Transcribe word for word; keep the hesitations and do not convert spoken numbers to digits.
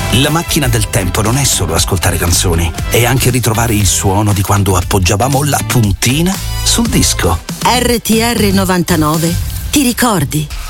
La macchina del tempo non è solo ascoltare canzoni, è anche ritrovare il suono di quando appoggiavamo la puntina sul disco. R T R novantanove ti ricordi?